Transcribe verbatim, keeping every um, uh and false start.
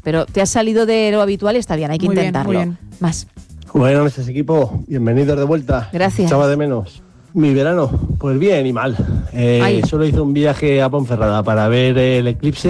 pero te has salido de lo habitual y está bien, hay que Muy bien, intentarlo. muy bien. Más. Buenas noches, equipo. Bienvenidos de vuelta. Gracias. Echaba de menos. Mi verano, pues bien y mal. Eh, Ay. solo hice un viaje a Ponferrada para ver el eclipse.